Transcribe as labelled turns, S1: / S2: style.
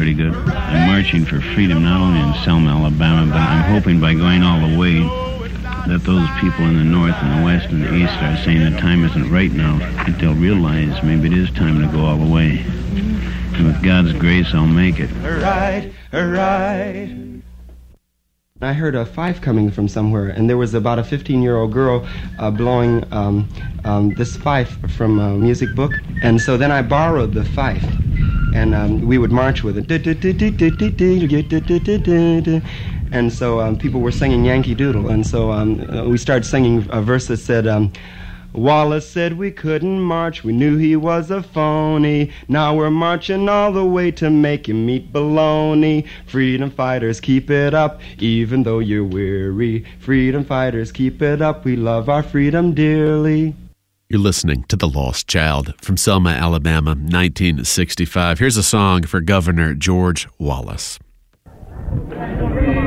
S1: pretty good. I'm marching for freedom not only in Selma, Alabama, but I'm hoping by going all the way that those people in the north and the west and the east are saying the time isn't right now, that they'll realize maybe it is time to go all the way. And with God's grace, I'll make it.
S2: All right. I heard a fife coming from somewhere, and there was about a 15-year-old girl blowing this fife from a music book. And so then I borrowed the fife, and we would march with it. And so people were singing Yankee Doodle, and so we started singing a verse that said, Wallace said we couldn't march, we knew he was a phony. Now we're marching all the way to make him eat baloney. Freedom fighters, keep it up, even though you're weary. Freedom fighters, keep it up, we love our freedom dearly.
S3: You're listening to The Lost Child from Selma, Alabama, 1965. Here's a song for Governor George Wallace.